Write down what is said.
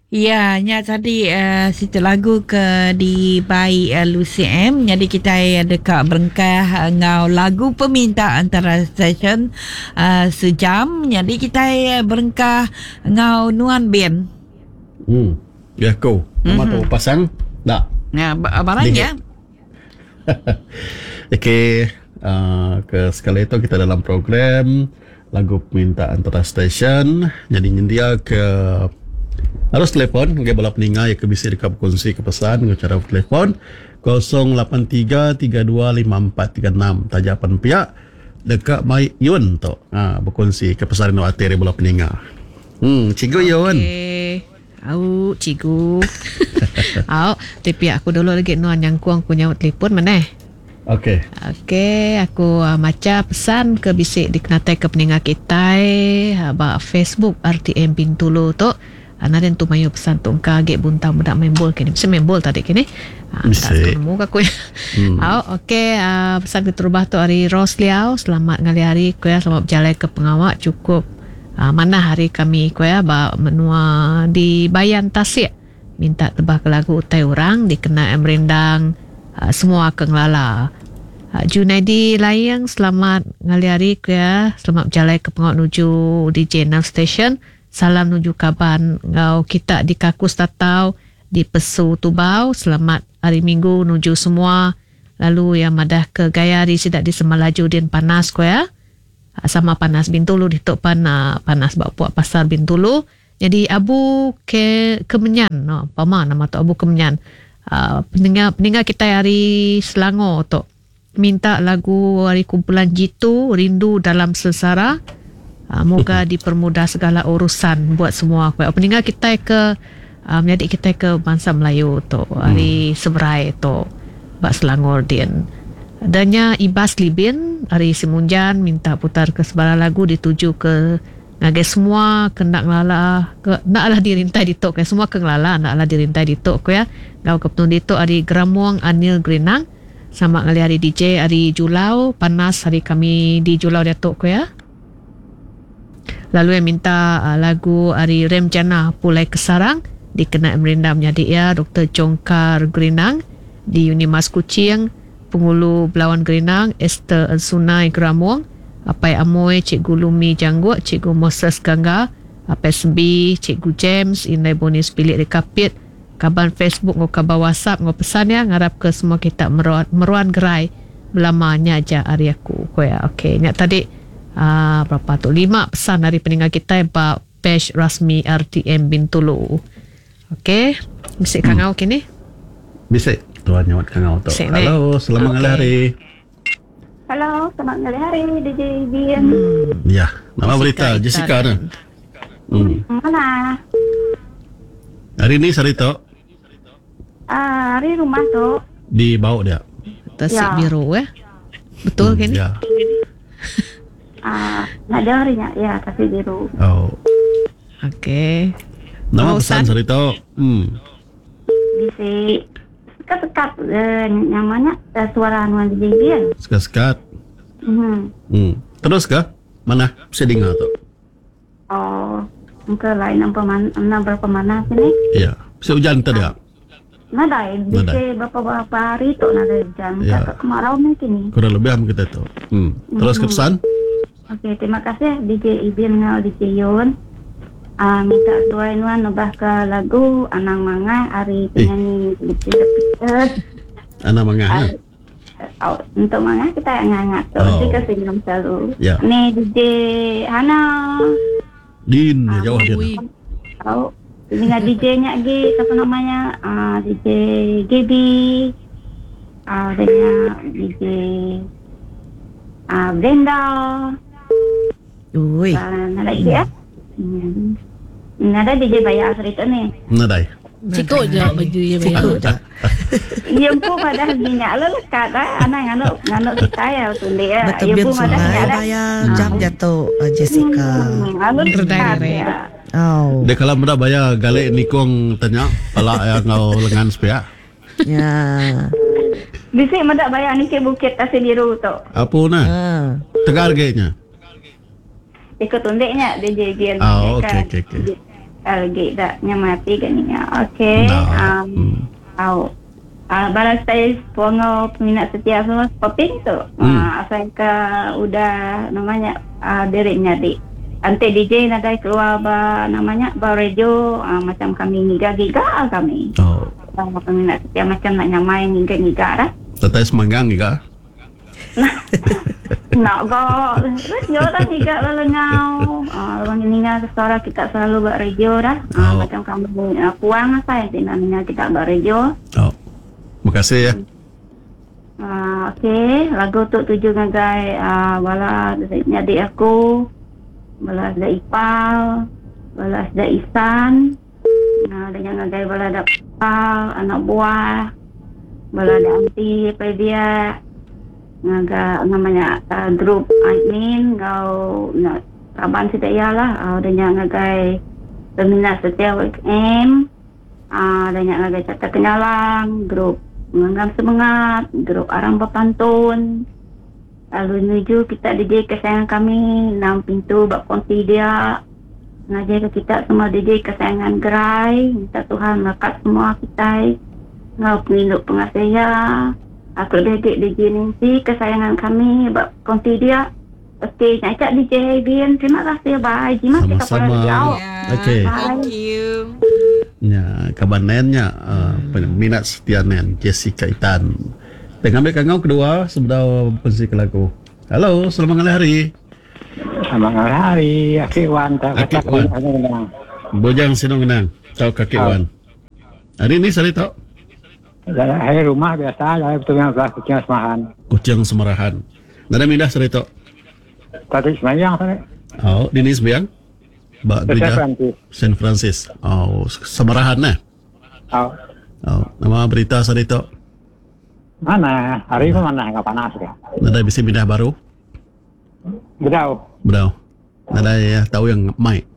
Ya, nya tadi situ lagu ke di by Lucy M. Jadi kita dekat berengkah ngau lagu peminta antara stesen sejam. Jadi kita berengkah ngau Nuan Ben. Ya kau. Nama tu pasang tak? Ya, barang ya. Okey, ke sekali itu kita dalam program lagu peminta antara stesen. Jadi dia ke harus telefon, okay, bola peningai ke bisa dekat berkongsi ke pesan dengan cara telefon 083-325436 tajapan pihak dekat Mai Yun tu. Berkongsi ke pesan no ateri bola peningai. Cikgu Yun. Au, cikgu. Au, tapi aku dulu lagi nuan yang kuang punya telefon mana? Okey, aku maca pesan ke bisik dikenatai ke peningat kita ba Facebook RTM Bintulu tu. Naden tu mayu pesan tu kaget buntang budak main bol kini. Bisa main bol tadi kini. Tak nemu aku. Okey, pesan keterubah tu hari Ros Liao. Selamat ngali hari ku ya, selamat berjalan ke pengawak cukup. Mana hari kami ku ya ba menua di Bayan Tasik. Minta tebah ke lagu utai orang dikena merendang semua kenglala. Junaidi Layang, selamat ngali hari ku ya. Selamat berjalan ke pengawak nuju DJ Nav Station. Salam nuju kaban ngau kita di Kakus Tatau di Pesu Tubau. Selamat hari Minggu nuju semua. Lalu yang madah ke Gayari sidak di Semalaju din panas ko ya. Sama panas Bintulu di tok panas bawa pasar Bintulu. Jadi Abu Kemenyan no, pama nama tu Abu Kemenyan. Peninggal kita hari Selangor tu minta lagu hari kumpulan Jitu Rindu Dalam Sesara. Moga dipermudah segala urusan buat semua. Peninggal kita ke menjadi kita ke bangsa Melayu tu hari Seberai tu bak Selangor din. Adanya Ibas Libin hari Simunjan minta putar ke sebarang lagu dituju ke ngagai semua kendak lala ke naklah dirintai di tok semua ke lala naklah dirintai di tok ya. Gau ke petun di tok hari Gramuang Anil Grenang sama ngali hari DJ hari Julau panas hari kami di Julau di tok ya. Lalu yang minta lagu hari Remjana Pulai Kesarang dikena merendam jadi ya Dr. Jongkar Grenang di Unimas Kuching, Pengulu Belawan Grenang, Esther Sunai Gramuang, Apai Amoy, Cikgu Lumi Janggut, Cikgu Moses Gangga, Apai Sembi, Cikgu James, Inai Bonis Bilik Rekapit, kaban Facebook ngau kabar WhatsApp ngau pesan ya ngarap ke semua kita meruan gerai belamanya aja hari aku. Okey, nyak tadi berapa tu 5 pesan dari peninggal kita ba page rasmi RTM Bintulu. Okey, bisik kangau kini. Bisik tuan nyawat kangau tu. Halo, selamat hari. Halo, selamat hari DJ Bian. Ya, nama berita Jessica ni. Mana? Hari ni Sarito. Hari rumah tu. Di bawah dia. Tasik biru Betul kini? Ya. Ada harinya ya Tasik biru. Oh. Okey. Nama pesan Sarito. Bisi sekat-sekat namanya suara anuan DJ Bian. Sekat-sekat. Terus kah? Mana? Bisa dengar tu. Oh, mungkin lain berapa mana sini? Ya. Bisa hujan tadi ya? Nadai, DJ beberapa hari tu nadai hujan. Ya. Kemarau mungkin ni. Kurang lebih ham kita tu. Terus ke pesan? Okey, terima kasih DJ Ibin dengan DJ Yun. Minta tuan Nuan nubah ke lagu Anang Manga hari penyanyi Anang Manga. Untuk Manga kita ngangat tu. Kita senyum selalu. Ya. Ni DJ Hana. Din jauh dia. Tahu. Dengan DJ-nya lagi apa namanya? DJ Gaby. Dengan DJ Brenda. Ui. Nada lagi ya? Nada DJ bayar cerita ni. Nadai. Cikgu je baju dia bayar. Ia pun pada minyak lekat anak ngano kita ya tu dia. Betul biar sungai bayar jam jatuh Jessica. Berdaya. Oh. Dia kalau mudah bayar galak nikong tanya pala yang ngau lengan sepia. Ya. Bisik mendak bayar ni ke Bukit Tasik Biru tu. Apa na? Tegar gayanya. Ikut tundiknya DJ Bian. Okey. lagi dah nyamati kan ni. Okey. Nah. Tahu. Balas saya pengaw peminat setia semua poping tu. Asal ke udah namanya deriknya di. Ante DJ nadai keluar namanya radio macam kami giga kami. Oh. Peminat setia macam nak nyamai giga dah. Tetap semanggang juga. Nak go. Radio dah giga lengau. Orang ini suara kita selalu buat radio dah. Macam kami puang apa yang namanya kita buat radio. Oh. Makasih ya. Okey, lagu tu tuju ngagai bala adik aku. Bala ada Ipal, bala ada Isan. Dengan ngagai bala ada Ipal, anak buah. Bala ada anti dia. Ngaga namanya grup admin kau nak kaban sida ialah dengan ngagai peminat setia WM. Dengan ngagai cata kenyalang, grup menganggap semangat, grup arang berpantun. Lalu menuju kita DJ kesayangan kami 6 pintu bak konti dia. Ngajar ke kita semua DJ kesayangan gerai. Minta Tuhan melekat semua kita. Ngau peninduk pengasih. Aku lebih DJ Nancy kesayangan kami bak konti dia. Okey, nak cak DJ Bian. Terima kasih. Bye. Jima kita pernah jauh. Okey. Thank you. Ya, kabanennya peminat setia nen Jessica Itan. Dengan kangau kedua sebelum pensi ke lagu. Halo, selamat hari. Selamat hari. Akik Wan tak Akik kata Wan. Wan. Bojang Sinong Genang. Tahu Kakek Wan. Hari ini saya tahu Hari rumah biasa, saya betul yang kelas kucing semahan. Kucing Semarahan. Nada mindah saya tahu. Tadi semayang saya. Oh, di ini sebiang. Bak gereja Saint Francis. Oh, Semarahan nah. Oh. Oh, nama berita saya tahu. Mana? Hari itu mana? Enggak panas ya. Nada bisa pindah baru. Bedau. Nada ya tahu yang Mai.